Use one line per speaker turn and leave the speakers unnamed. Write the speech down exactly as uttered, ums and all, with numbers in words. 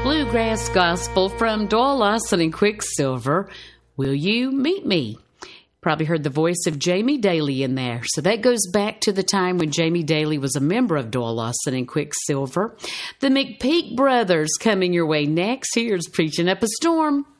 bluegrass gospel from Doyle Lawson and Quicksilver. Will you meet me? Probably heard the voice of Jamie Daly in there. So that goes back to the time when Jamie Daly was a member of Doyle Lawson and Quicksilver. The McPeak Brothers coming your way next. Here's Preaching Up a Storm.